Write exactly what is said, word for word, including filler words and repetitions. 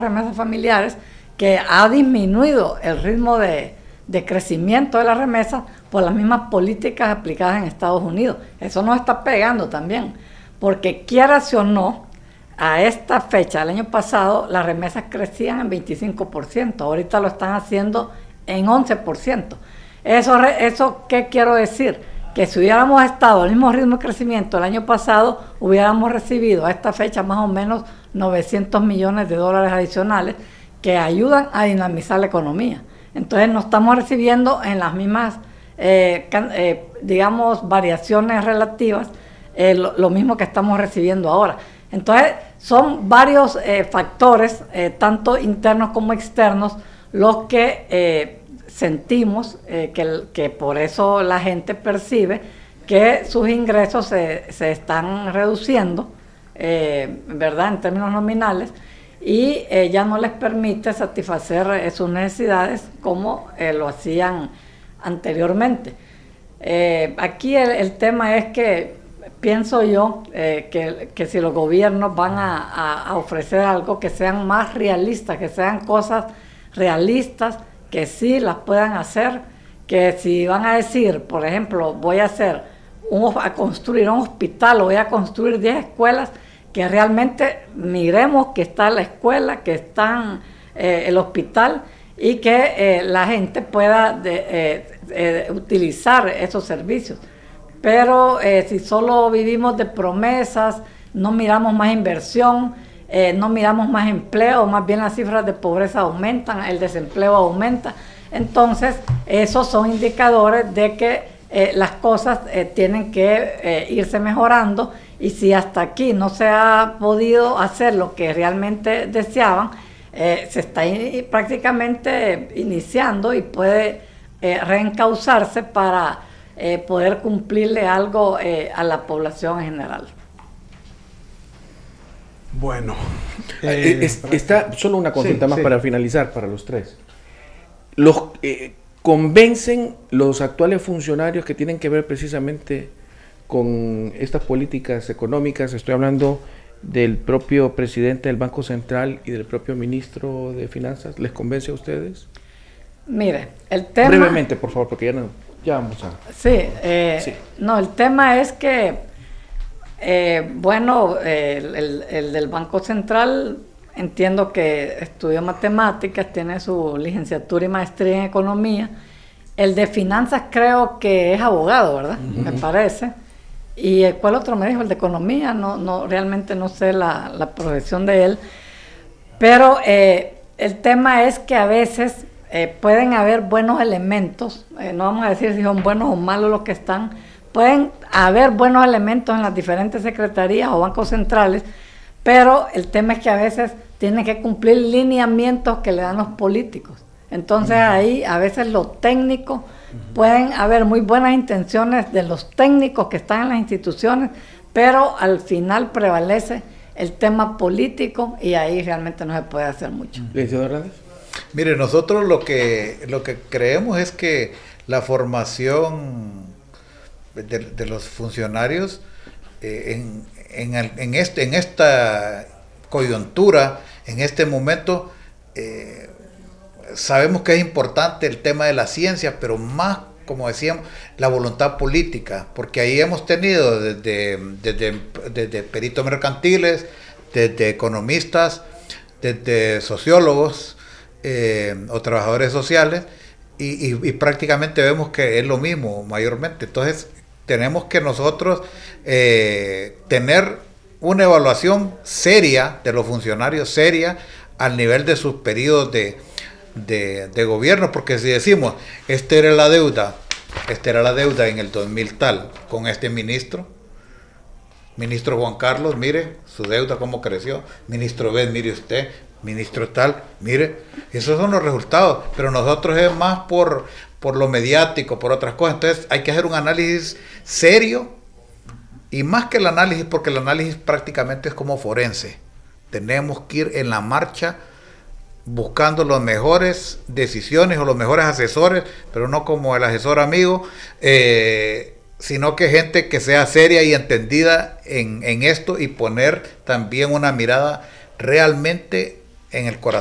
remesas familiares, que ha disminuido el ritmo de, de crecimiento de las remesas por las mismas políticas aplicadas en Estados Unidos. Eso nos está pegando también, porque quieras o no, a esta fecha, el año pasado, las remesas crecían en veinticinco por ciento, ahorita lo están haciendo en once por ciento. Eso, eso ¿qué quiero decir? Que si hubiéramos estado al mismo ritmo de crecimiento el año pasado, hubiéramos recibido a esta fecha más o menos novecientos millones de dólares adicionales que ayudan a dinamizar la economía. Entonces no estamos recibiendo en las mismas, eh, can, eh, digamos, variaciones relativas, eh, lo, lo mismo que estamos recibiendo ahora. Entonces son varios eh, factores, eh, tanto internos como externos, los que eh, sentimos eh, que, que por eso la gente percibe que sus ingresos se, se están reduciendo, eh, ¿verdad?, en términos nominales, y eh, ya no les permite satisfacer eh, sus necesidades como eh, lo hacían anteriormente. Eh, aquí el, el tema es que pienso yo eh, que, que si los gobiernos van a, a, a ofrecer algo, que sean más realistas, que sean cosas realistas, que sí las puedan hacer, que si van a decir, por ejemplo, voy a hacer un, a construir un hospital o voy a construir diez escuelas, que realmente miremos que está la escuela, que está eh, el hospital y que eh, la gente pueda de, eh, eh, utilizar esos servicios. Pero eh, si solo vivimos de promesas, no miramos más inversión, eh, no miramos más empleo, más bien las cifras de pobreza aumentan, el desempleo aumenta. Entonces, esos son indicadores de que eh, las cosas eh, tienen que eh, irse mejorando, y si hasta aquí no se ha podido hacer lo que realmente deseaban, eh, se está in- prácticamente iniciando y puede eh, reencauzarse para Eh, poder cumplirle algo eh, a la población en general. Bueno, eh, es, está solo una consulta sí, más sí. para finalizar para los tres. Los eh, convencen los actuales funcionarios que tienen que ver precisamente con estas políticas económicas. Estoy hablando del propio presidente del Banco Central y del propio ministro de Finanzas. ¿Les convence a ustedes? Mire, el tema... Brevemente, por favor, porque ya no... Ya vamos a... Sí, eh, sí, no, el tema es que, eh, bueno, eh, el, el del Banco Central, entiendo que estudió matemáticas, tiene su licenciatura y maestría en economía. El de finanzas creo que es abogado, ¿verdad? Uh-huh. Me parece. ¿Y cuál otro me dijo? El de economía, no, no realmente no sé la, la profesión de él. Pero eh, el tema es que a veces... Eh, pueden haber buenos elementos, eh, no vamos a decir si son buenos o malos los que están, pueden haber buenos elementos en las diferentes secretarías o bancos centrales, pero el tema es que a veces tienen que cumplir lineamientos que le dan los políticos. Entonces uh-huh. ahí a veces los técnicos, uh-huh. pueden haber muy buenas intenciones de los técnicos que están en las instituciones, pero al final prevalece el tema político y ahí realmente no se puede hacer mucho. Licenciado Hernández. Mire, nosotros lo que lo que creemos es que la formación de, de los funcionarios eh, en, en, el, en, este, en esta coyuntura, en este momento, eh, sabemos que es importante el tema de la ciencia, pero más, como decíamos, la voluntad política, porque ahí hemos tenido desde, desde, desde peritos mercantiles, desde economistas, desde sociólogos, Eh, o trabajadores sociales y, y, y prácticamente vemos que es lo mismo mayormente. Entonces tenemos que nosotros eh, tener una evaluación seria de los funcionarios, seria al nivel de sus periodos de, de, de gobierno, porque si decimos esta era la deuda esta era la deuda en el dos mil tal con este ministro ministro Juan Carlos, mire su deuda cómo creció, ministro B, mire usted, ministro tal, mire, esos son los resultados, pero nosotros es más por, por lo mediático, por otras cosas. Entonces hay que hacer un análisis serio, y más que el análisis, porque el análisis prácticamente es como forense, tenemos que ir en la marcha buscando las mejores decisiones o los mejores asesores, pero no como el asesor amigo, eh, sino que gente que sea seria y entendida en, en esto, y poner también una mirada realmente en el corazón